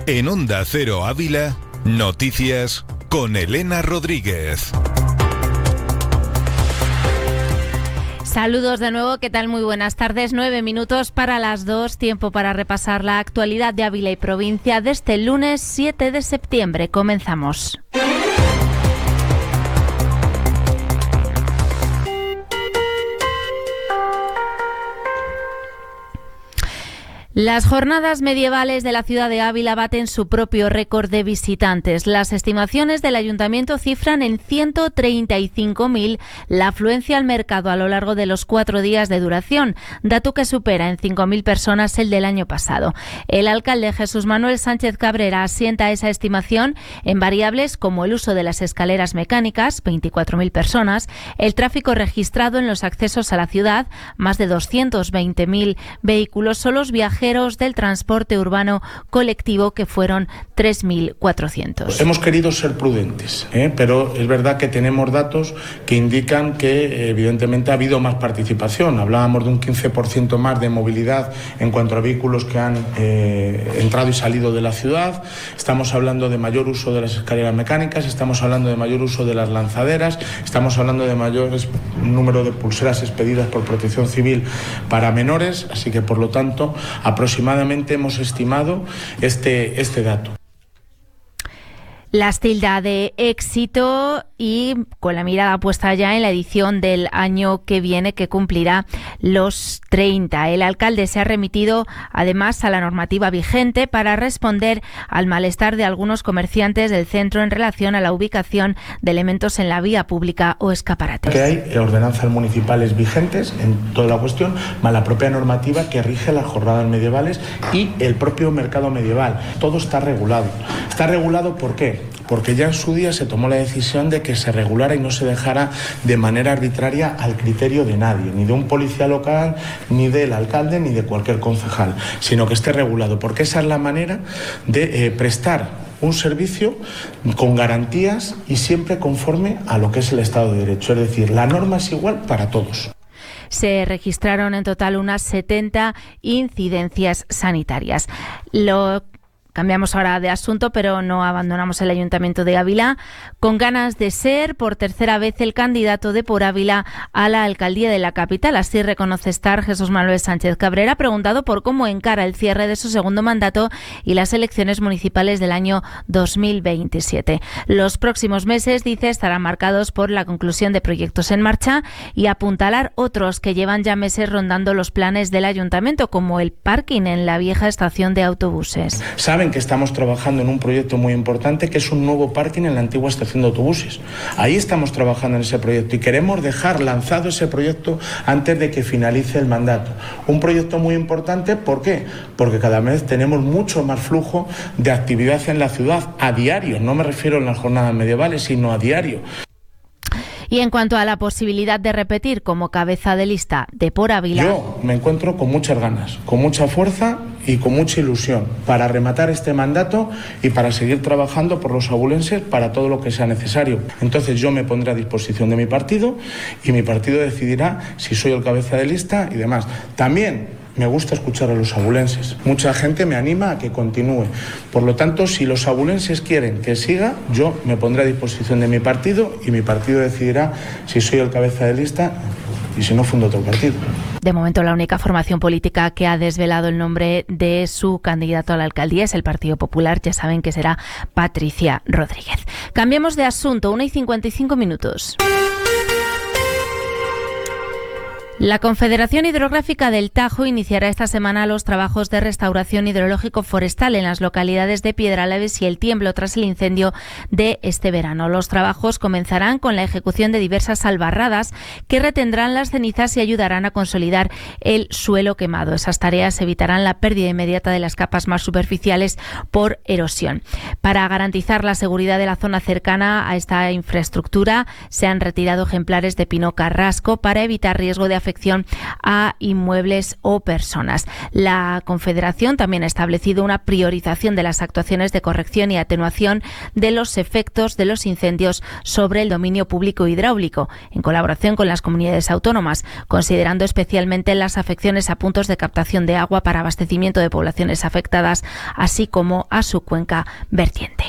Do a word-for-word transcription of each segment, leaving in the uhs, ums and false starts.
En Onda Cero Ávila, noticias con Elena Rodríguez. Saludos de nuevo, ¿qué tal? Muy buenas tardes. Nueve minutos para las dos, tiempo para repasar la actualidad de Ávila y provincia de este lunes siete de septiembre. Comenzamos. Las jornadas medievales de la ciudad de Ávila baten su propio récord de visitantes. Las estimaciones del ayuntamiento cifran en ciento treinta y cinco mil la afluencia al mercado a lo largo de los cuatro días de duración, dato que supera en cinco mil personas el del año pasado. El alcalde Jesús Manuel Sánchez Cabrera asienta esa estimación en variables como el uso de las escaleras mecánicas, veinticuatro mil personas, el tráfico registrado en los accesos a la ciudad, más de doscientos veinte mil vehículos, o los viajeros del transporte urbano colectivo, que fueron tres mil cuatrocientos. Hemos querido ser prudentes, ¿eh? pero es verdad que tenemos datos que indican que evidentemente ha habido más participación. Hablábamos de un quince por ciento más de movilidad en cuanto a vehículos que han eh, entrado y salido de la ciudad. Estamos hablando de mayor uso de las escaleras mecánicas, estamos hablando de mayor uso de las lanzaderas, estamos hablando de mayor número de pulseras expedidas por Protección Civil para menores, así que por lo tanto aproximadamente hemos estimado este, este dato. Las tilda de éxito y con la mirada puesta ya en la edición del año que viene, que cumplirá los treinta. El alcalde se ha remitido además a la normativa vigente para responder al malestar de algunos comerciantes del centro en relación a la ubicación de elementos en la vía pública o escaparates. Que hay ordenanzas municipales vigentes en toda la cuestión, más la propia normativa que rige las jornadas medievales y el propio mercado medieval. Todo está regulado. ¿Está regulado por qué? Porque ya en su día se tomó la decisión de que se regulara y no se dejara de manera arbitraria al criterio de nadie, ni de un policía local, ni del alcalde, ni de cualquier concejal, sino que esté regulado, porque esa es la manera de eh, prestar un servicio con garantías y siempre conforme a lo que es el Estado de Derecho. Es decir, la norma es igual para todos. Se registraron en total unas setenta incidencias sanitarias. Lo Cambiamos ahora de asunto, pero no abandonamos el Ayuntamiento de Ávila, con ganas de ser por tercera vez el candidato de Por Ávila a la alcaldía de la capital. Así reconoce estar Jesús Manuel Sánchez Cabrera, preguntado por cómo encara el cierre de su segundo mandato y las elecciones municipales del año dos mil veintisiete. Los próximos meses, dice, estarán marcados por la conclusión de proyectos en marcha y apuntalar otros que llevan ya meses rondando los planes del Ayuntamiento, como el parking en la vieja estación de autobuses. Saben que estamos trabajando en un proyecto muy importante, que es un nuevo parking en la antigua estación de autobuses. Ahí estamos trabajando en ese proyecto y queremos dejar lanzado ese proyecto antes de que finalice el mandato. Un proyecto muy importante, ¿por qué? Porque cada vez tenemos mucho más flujo de actividad en la ciudad a diario. No me refiero en las jornadas medievales, sino a diario. Y en cuanto a la posibilidad de repetir como cabeza de lista de Por Ávila, yo me encuentro con muchas ganas, con mucha fuerza y con mucha ilusión para rematar este mandato y para seguir trabajando por los abulenses para todo lo que sea necesario. Entonces yo me pondré a disposición de mi partido y mi partido decidirá si soy el cabeza de lista y demás. También me gusta escuchar a los abulenses. Mucha gente me anima a que continúe. Por lo tanto, si los abulenses quieren que siga, yo me pondré a disposición de mi partido y mi partido decidirá si soy el cabeza de lista y si no, fundo otro partido. De momento, la única formación política que ha desvelado el nombre de su candidato a la alcaldía es el Partido Popular. Ya saben que será Patricia Rodríguez. Cambiemos de asunto. una y cincuenta y cinco minutos. La Confederación Hidrográfica del Tajo iniciará esta semana los trabajos de restauración hidrológico forestal en las localidades de Piedraleves y El Tiemblo tras el incendio de este verano. Los trabajos comenzarán con la ejecución de diversas albarradas que retendrán las cenizas y ayudarán a consolidar el suelo quemado. Esas tareas evitarán la pérdida inmediata de las capas más superficiales por erosión. Para garantizar la seguridad de la zona cercana a esta infraestructura, se han retirado ejemplares de pino carrasco para evitar riesgo de afectación afección a inmuebles o personas. La Confederación también ha establecido una priorización de las actuaciones de corrección y atenuación de los efectos de los incendios sobre el dominio público hidráulico, en colaboración con las comunidades autónomas, considerando especialmente las afecciones a puntos de captación de agua para abastecimiento de poblaciones afectadas, así como a su cuenca vertiente.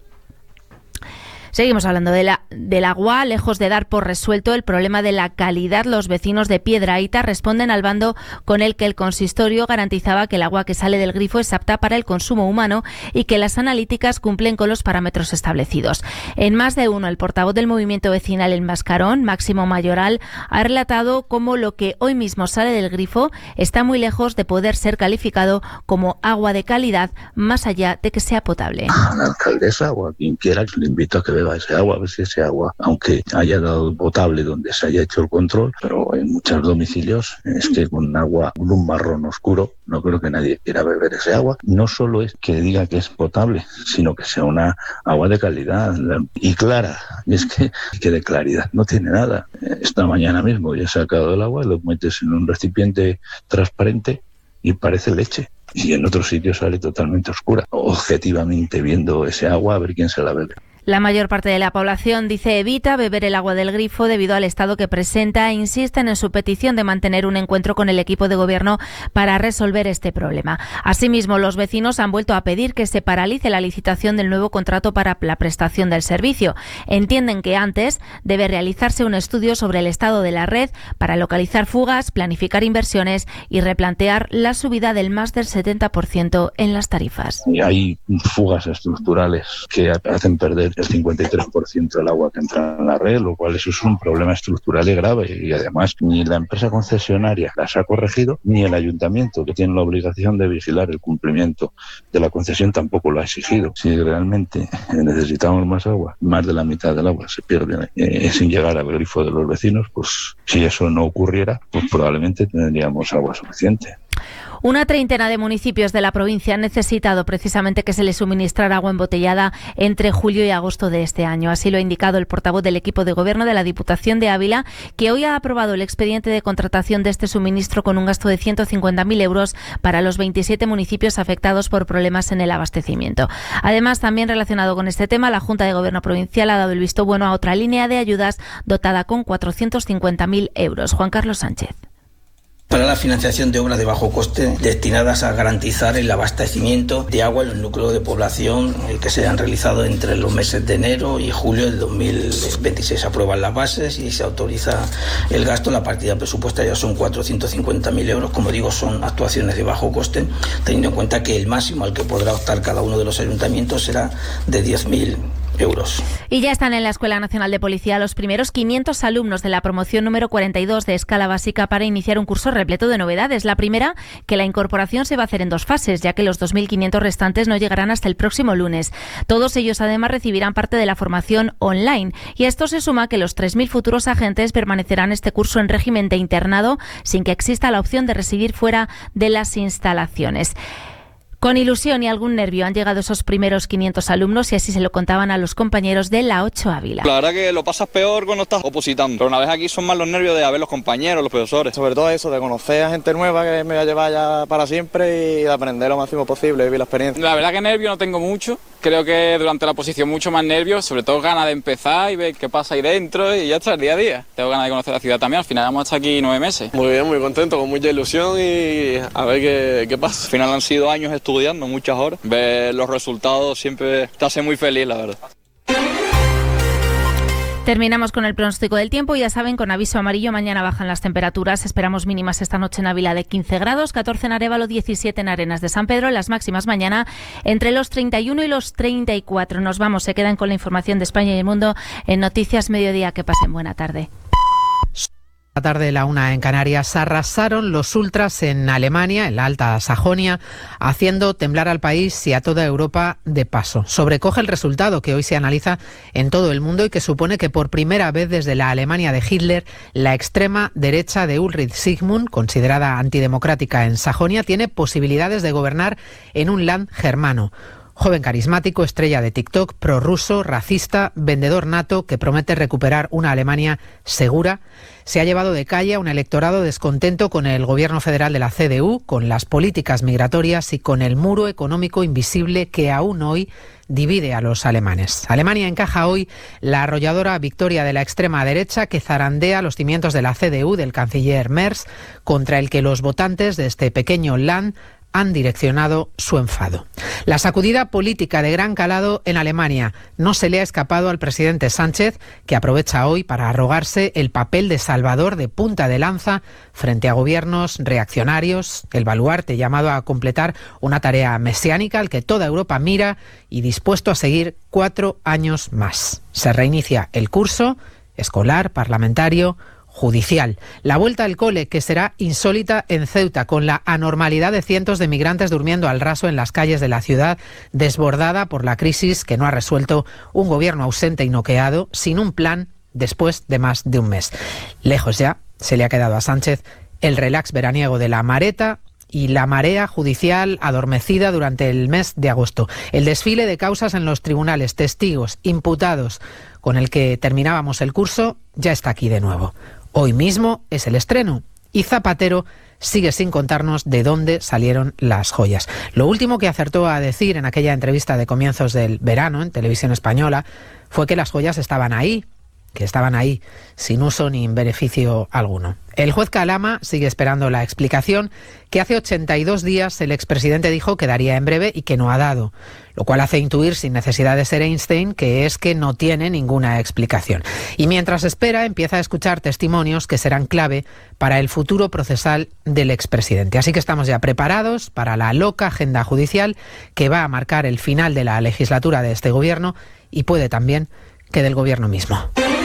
Seguimos hablando de la, del agua. Lejos de dar por resuelto el problema de la calidad, los vecinos de Piedrahíta responden al bando con el que el consistorio garantizaba que el agua que sale del grifo es apta para el consumo humano y que las analíticas cumplen con los parámetros establecidos. En más de uno, el portavoz del movimiento vecinal en Mascarón, Máximo Mayoral, ha relatado cómo lo que hoy mismo sale del grifo está muy lejos de poder ser calificado como agua de calidad, más allá de que sea potable. A la alcaldesa o a quien quiera, le invito a que beba ese agua, a ver si ese agua, aunque haya dado potable donde se haya hecho el control, pero en muchos domicilios es que con agua, con un marrón oscuro, no creo que nadie quiera beber ese agua. No solo es que diga que es potable, sino que sea una agua de calidad y clara. Y es que, que de claridad no tiene nada. Esta mañana mismo ya he sacado el agua, lo metes en un recipiente transparente y parece leche. Y en otros sitios sale totalmente oscura. Objetivamente viendo ese agua, a ver quién se la bebe. La mayor parte de la población dice evita beber el agua del grifo debido al estado que presenta e insisten en su petición de mantener un encuentro con el equipo de gobierno para resolver este problema. Asimismo, los vecinos han vuelto a pedir que se paralice la licitación del nuevo contrato para la prestación del servicio. Entienden que antes debe realizarse un estudio sobre el estado de la red para localizar fugas, planificar inversiones y replantear la subida del más del setenta por ciento en las tarifas. Y hay fugas estructurales que hacen perder el cincuenta y tres por ciento del agua que entra en la red, lo cual eso es un problema estructural y grave, y además ni la empresa concesionaria las ha corregido, ni el ayuntamiento, que tiene la obligación de vigilar el cumplimiento de la concesión, tampoco lo ha exigido. Si realmente necesitamos más agua, más de la mitad del agua se pierde eh, sin llegar al grifo de los vecinos, pues si eso no ocurriera, pues probablemente tendríamos agua suficiente. Una treintena de municipios de la provincia han necesitado precisamente que se les suministrara agua embotellada entre julio y agosto de este año. Así lo ha indicado el portavoz del equipo de gobierno de la Diputación de Ávila, que hoy ha aprobado el expediente de contratación de este suministro con un gasto de ciento cincuenta mil euros para los veintisiete municipios afectados por problemas en el abastecimiento. Además, también relacionado con este tema, la Junta de Gobierno Provincial ha dado el visto bueno a otra línea de ayudas dotada con cuatrocientos cincuenta mil euros. Juan Carlos Sánchez. Para la financiación de obras de bajo coste destinadas a garantizar el abastecimiento de agua en los núcleos de población que se han realizado entre los meses de enero y julio del dos mil veintiséis. Se aprueban las bases y se autoriza el gasto. La partida presupuestaria son cuatrocientos cincuenta mil euros. Como digo, son actuaciones de bajo coste, teniendo en cuenta que el máximo al que podrá optar cada uno de los ayuntamientos será de diez mil euros. Y ya están en la Escuela Nacional de Policía los primeros quinientos alumnos de la promoción número cuarenta y dos de escala básica para iniciar un curso repleto de novedades. La primera, que la incorporación se va a hacer en dos fases, ya que los dos mil quinientos restantes no llegarán hasta el próximo lunes. Todos ellos además recibirán parte de la formación online, y a esto se suma que los tres mil futuros agentes permanecerán este curso en régimen de internado sin que exista la opción de residir fuera de las instalaciones. Con ilusión y algún nervio han llegado esos primeros quinientos alumnos y así se lo contaban a los compañeros de la ocho Ávila. La verdad que lo pasas peor cuando estás opositando, pero una vez aquí son más los nervios de ver los compañeros, los profesores. Sobre todo eso, de conocer a gente nueva que me va a llevar ya para siempre y de aprender lo máximo posible, vivir la experiencia. La verdad que nervio no tengo mucho, creo que durante la oposición mucho más nervios, sobre todo ganas de empezar y ver qué pasa ahí dentro y ya está, el día a día. Tengo ganas de conocer la ciudad también, al final hemos estado aquí nueve meses. Muy bien, muy contento, con mucha ilusión y a ver qué, qué pasa. Al final han sido años estudiando, muchas horas. Ver los resultados siempre te hace muy feliz, la verdad. Terminamos con el pronóstico del tiempo. Ya saben, con aviso amarillo, mañana bajan las temperaturas. Esperamos mínimas esta noche en Ávila de quince grados, catorce en Arévalo, diecisiete en Arenas de San Pedro. Las máximas mañana entre los treinta y uno y los treinta y cuatro. Nos vamos, se quedan con la información de España y el mundo en Noticias Mediodía. Que pasen buena tarde. La tarde de la una en Canarias arrasaron los ultras en Alemania, en la Alta Sajonia, haciendo temblar al país y a toda Europa de paso. Sobrecoge el resultado que hoy se analiza en todo el mundo y que supone que por primera vez desde la Alemania de Hitler, la extrema derecha de Ulrich Sigmund, considerada antidemocrática en Sajonia, tiene posibilidades de gobernar en un land germano. Joven carismático, estrella de TikTok, prorruso, racista, vendedor nato que promete recuperar una Alemania segura, se ha llevado de calle a un electorado descontento con el gobierno federal de la C D U, con las políticas migratorias y con el muro económico invisible que aún hoy divide a los alemanes. Alemania encaja hoy la arrolladora victoria de la extrema derecha que zarandea los cimientos de la C D U del canciller Merz, contra el que los votantes de este pequeño Land han direccionado su enfado. La sacudida política de gran calado en Alemania no se le ha escapado al presidente Sánchez, que aprovecha hoy para arrogarse el papel de salvador de punta de lanza frente a gobiernos reaccionarios, el baluarte llamado a completar una tarea mesiánica al que toda Europa mira y dispuesto a seguir cuatro años más. Se reinicia el curso escolar, parlamentario, judicial. La vuelta al cole, que será insólita en Ceuta, con la anormalidad de cientos de migrantes durmiendo al raso en las calles de la ciudad, desbordada por la crisis que no ha resuelto un gobierno ausente y noqueado, sin un plan después de más de un mes. Lejos ya se le ha quedado a Sánchez el relax veraniego de la Mareta y la marea judicial adormecida durante el mes de agosto. El desfile de causas en los tribunales, testigos, imputados, con el que terminábamos el curso, ya está aquí de nuevo. Hoy mismo es el estreno y Zapatero sigue sin contarnos de dónde salieron las joyas. Lo último que acertó a decir en aquella entrevista de comienzos del verano en Televisión Española fue que las joyas estaban ahí, que estaban ahí, sin uso ni beneficio alguno. El juez Calama sigue esperando la explicación que hace ochenta y dos días el expresidente dijo que daría en breve y que no ha dado, lo cual hace intuir, sin necesidad de ser Einstein, que es que no tiene ninguna explicación. Y mientras espera, empieza a escuchar testimonios que serán clave para el futuro procesal del expresidente. Así que estamos ya preparados para la loca agenda judicial que va a marcar el final de la legislatura de este gobierno y puede también que del gobierno mismo.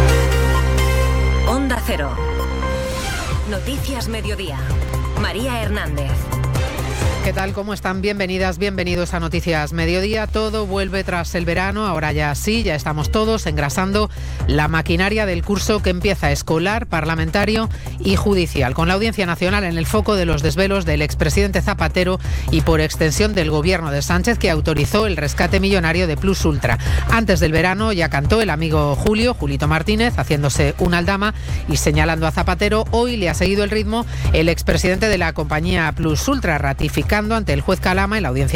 Onda Cero. Noticias Mediodía. María Hernández. ¿Qué tal? ¿Cómo están? Bienvenidas, bienvenidos a Noticias Mediodía. Todo vuelve tras el verano, ahora ya sí, ya estamos todos engrasando la maquinaria del curso que empieza escolar, parlamentario y judicial, con la Audiencia Nacional en el foco de los desvelos del expresidente Zapatero y por extensión del gobierno de Sánchez, que autorizó el rescate millonario de Plus Ultra. Antes del verano ya cantó el amigo Julio, Julito Martínez, haciéndose una aldama y señalando a Zapatero. Hoy le ha seguido el ritmo el expresidente de la compañía Plus Ultra, ratificando ante el juez Calama en la Audiencia